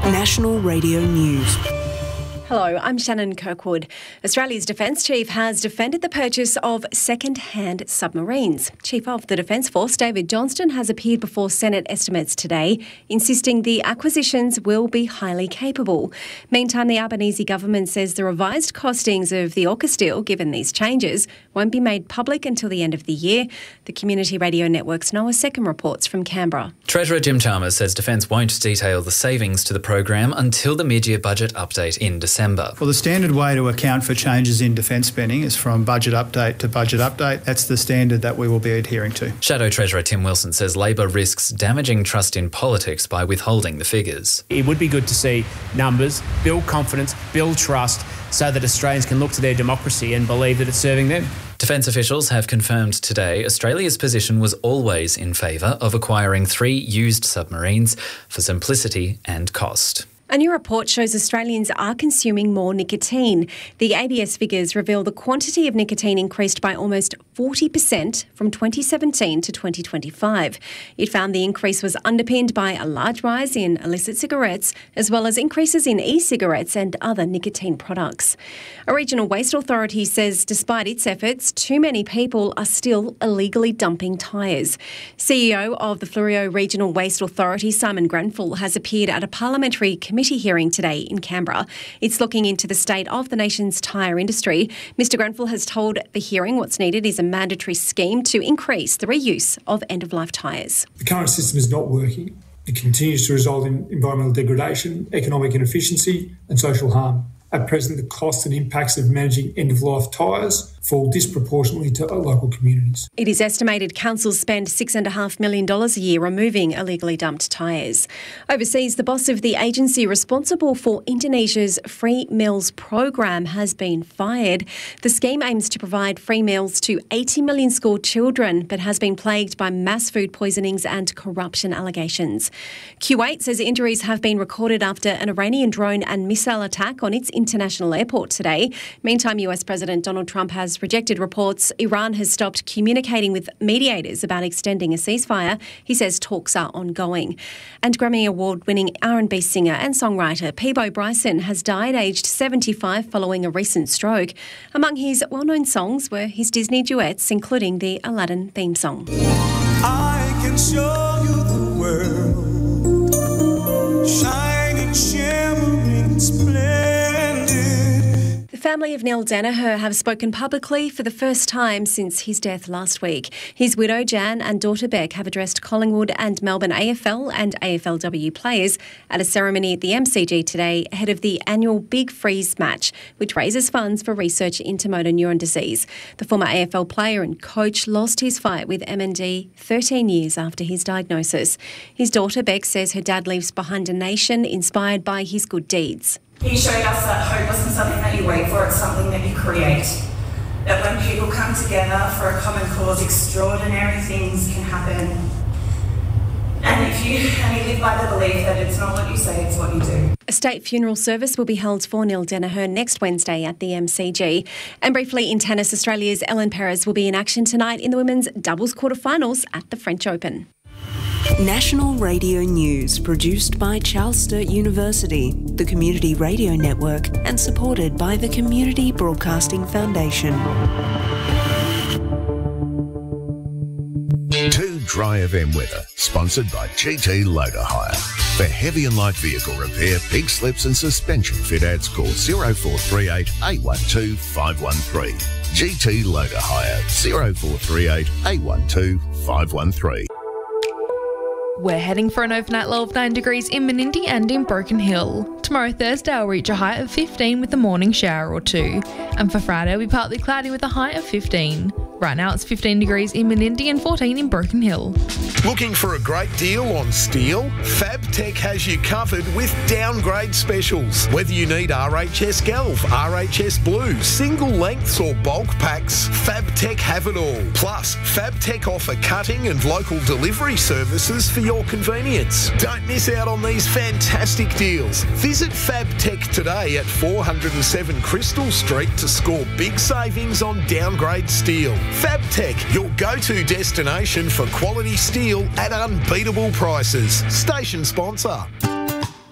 National Radio News. Hello, I'm Shannon Kirkwood. Australia's Defence Chief has defended the purchase of second-hand submarines. Chief of the Defence Force, David Johnston, has appeared before Senate estimates today, insisting the acquisitions will be highly capable. Meantime, the Albanese government says the revised costings of the AUKUS deal, given these changes, won't be made public until the end of the year. The Community Radio Network's Noah Second reports from Canberra. Treasurer Jim Chalmers says Defence won't detail the savings to the program until the mid-year budget update in December. Well, the standard way to account for changes in defence spending is from budget update to budget update. That's the standard that we will be adhering to. Shadow Treasurer Tim Wilson says Labor risks damaging trust in politics by withholding the figures. It would be good to see numbers, build confidence, build trust, so that Australians can look to their democracy and believe that it's serving them. Defence officials have confirmed today Australia's position was always in favour of acquiring 3 used submarines for simplicity and cost. A new report shows Australians are consuming more nicotine. The ABS figures reveal the quantity of nicotine increased by almost 40% from 2017 to 2025. It found the increase was underpinned by a large rise in illicit cigarettes, as well as increases in e-cigarettes and other nicotine products. A regional waste authority says despite its efforts, too many people are still illegally dumping tyres. CEO of the Fleurieu Regional Waste Authority, Simon Grenfell, has appeared at a parliamentary committee hearing today in Canberra. It's looking into the state of the nation's tyre industry. Mr Grenfell has told the hearing what's needed is a mandatory scheme to increase the reuse of end-of-life tyres. The current system is not working. It continues to result in environmental degradation, economic inefficiency and social harm. At present, the costs and impacts of managing end-of-life tyres fall disproportionately to local communities. It is estimated councils spend $6.5 million a year removing illegally dumped tyres. Overseas, the boss of the agency responsible for Indonesia's free meals program has been fired. The scheme aims to provide free meals to 80 million school children, but has been plagued by mass food poisonings and corruption allegations. Kuwait says injuries have been recorded after an Iranian drone and missile attack on its international airport today. Meantime, US President Donald Trump has rejected reports Iran has stopped communicating with mediators about extending a ceasefire. He says talks are ongoing. And Grammy Award-winning R&B singer and songwriter Peabo Bryson has died aged 75 following a recent stroke. Among his well-known songs were his Disney duets, including the Aladdin theme song. I can show you the world, shining, shimmering, splendid. The family of Neil Danaher have spoken publicly for the first time since his death last week. His widow Jan and daughter Beck have addressed Collingwood and Melbourne AFL and AFLW players at a ceremony at the MCG today ahead of the annual Big Freeze match, which raises funds for research into motor neuron disease. The former AFL player and coach lost his fight with MND 13 years after his diagnosis. His daughter Beck says her dad leaves behind a nation inspired by his good deeds. He showed us that hope wasn't something that you wait for, it's something that you create. That when people come together for a common cause, extraordinary things can happen. And you live by the belief that it's not what you say, it's what you do. A state funeral service will be held for Neil Danaher next Wednesday at the MCG. And briefly in tennis, Australia's Ellen Perez will be in action tonight in the women's doubles quarterfinals at the French Open. National Radio News, produced by Charles Sturt University, the Community Radio Network, and supported by the Community Broadcasting Foundation. Too Dry FM weather, sponsored by GT Loader Hire. For heavy and light vehicle repair, pig slips and suspension fit-outs, call 0438 812 513. GT Loader Hire, 0438 812 513. We're heading for an overnight low of 9 degrees in Menindee and in Broken Hill. Tomorrow Thursday will reach a high of 15 with a morning shower or 2. And for Friday will be partly cloudy with a high of 15. Right now it's 15 degrees in Menindee and 14 in Broken Hill. Looking for a great deal on steel? FabTech has you covered with downgrade specials. Whether you need RHS Galv, RHS Blue, single lengths or bulk packs, FabTech have it all. Plus, FabTech offer cutting and local delivery services for your convenience. Don't miss out on these fantastic deals. Visit FabTech today at 407 Crystal Street to score big savings on downgrade steel. FabTech, your go-to destination for quality steel at unbeatable prices. Station sponsor.